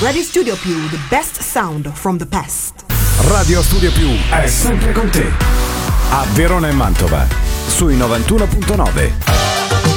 Radio Studio Più, the best sound from the past. Radio Studio Più è sempre con te. A Verona e Mantova, sui 91.9.